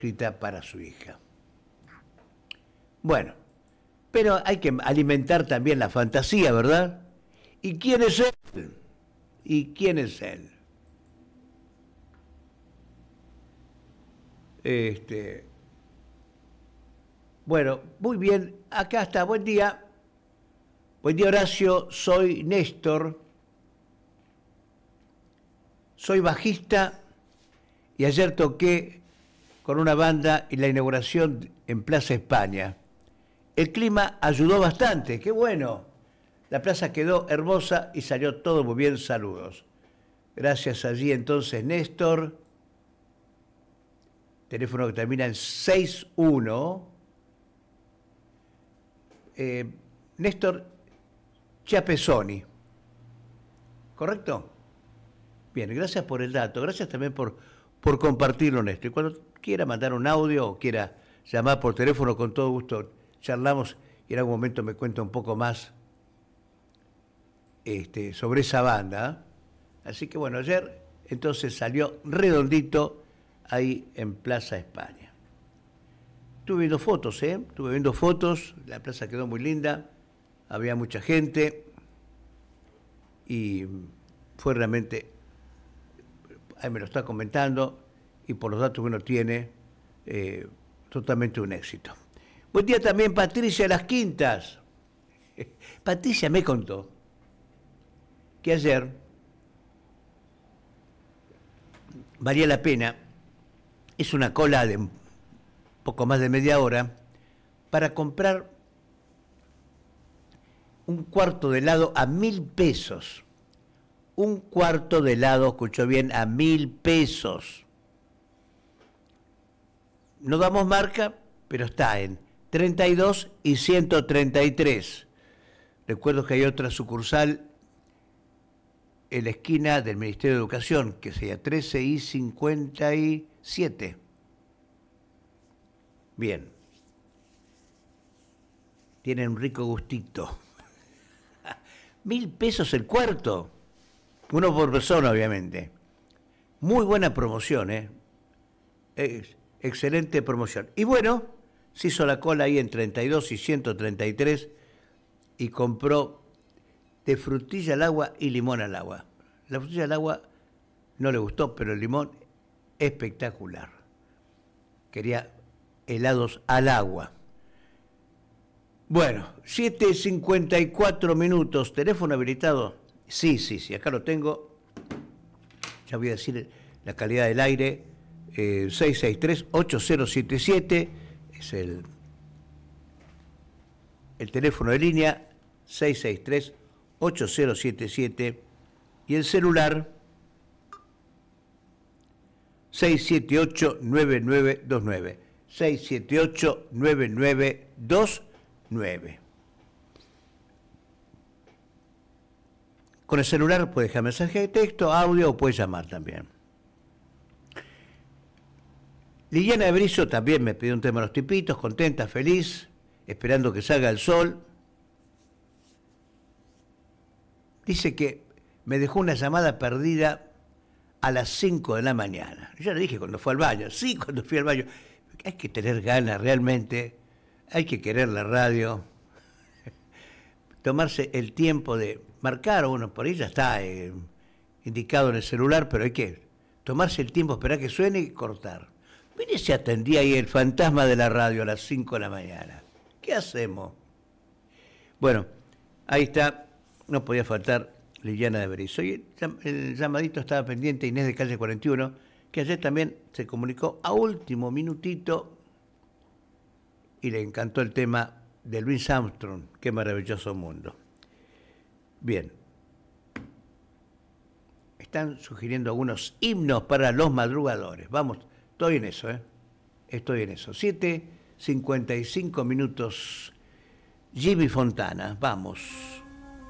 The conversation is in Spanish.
escrita para su hija. Bueno, pero hay que alimentar también la fantasía, ¿verdad? ¿Y quién es él? ¿Y quién es él? Bueno, muy bien, acá está, buen día. Buen día, Horacio, soy Néstor, soy bajista y ayer toqué con una banda en la inauguración en Plaza España. El clima ayudó bastante, qué bueno. La plaza quedó hermosa y salió todo muy bien, saludos. Gracias allí entonces, Néstor. Teléfono que termina en 61. Néstor Chiapesoni. ¿Correcto? Bien, gracias por el dato. Gracias también por compartirlo, Néstor. Y cuando quiera mandar un audio o quiera llamar por teléfono, con todo gusto charlamos y en algún momento me cuenta un poco más sobre esa banda. Así que bueno, ayer entonces salió redondito ahí en Plaza España. Estuve viendo fotos, la plaza quedó muy linda, había mucha gente y fue realmente, ahí me lo está comentando, y por los datos que uno tiene, totalmente un éxito. Buen día también Patricia Las Quintas. Patricia me contó que ayer valía la pena, es una cola de poco más de media hora, para comprar un cuarto de helado a 1.000 pesos. Un cuarto de helado, escuchó bien, a 1.000 pesos. No damos marca, pero está en 32 y 133. Recuerdo que hay otra sucursal en la esquina del Ministerio de Educación, que sería 13 y 57. Bien. Tienen un rico gustito. 1.000 pesos el cuarto. Uno por persona, obviamente. Muy buena promoción, ¿eh? Excelente promoción. Y bueno, se hizo la cola ahí en 32 y 133 y compró de frutilla al agua y limón al agua. La frutilla al agua no le gustó, pero el limón espectacular. Quería helados al agua. Bueno, 7:54 minutos. ¿Teléfono habilitado? Sí, acá lo tengo. Ya voy a decir la calidad del aire. 663-8077 es el teléfono de línea. 663-8077 y el celular 678-9929. 678-9929. Con el celular puede dejar mensaje de texto, audio o puede llamar también. Liliana de Brizo también me pidió un tema de los tipitos, contenta, feliz, esperando que salga el sol. Dice que me dejó una llamada perdida a las 5 de la mañana. Yo le dije cuando fue al baño. Sí, cuando fui al baño. Hay que tener ganas realmente, hay que querer la radio, tomarse el tiempo de marcar, uno por ahí ya está indicado en el celular, pero hay que tomarse el tiempo, esperar que suene y cortar. Mire, se atendía ahí el fantasma de la radio a las 5 de la mañana. ¿Qué hacemos? Bueno, ahí está, no podía faltar Liliana de Berizo. Y el llamadito estaba pendiente Inés de Calle 41, que ayer también se comunicó a último minutito y le encantó el tema de Louis Armstrong, Qué maravilloso mundo. Bien. Están sugiriendo algunos himnos para los madrugadores. Vamos, estoy en eso, Estoy en eso. 7:55 minutos. Jimmy Fontana, vamos.